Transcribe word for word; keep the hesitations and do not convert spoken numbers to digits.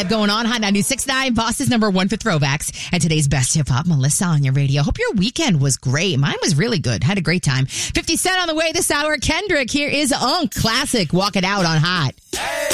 vibe going on. Hot ninety-six point nine, Boston's number one for throwbacks. And today's best hip-hop, Melissa on your radio. Hope your weekend was great. Mine was really good. Had a great time. fifty Cent on the way this hour. Kendrick, here is Unk Classic. Walk It Out on Hot. Hey.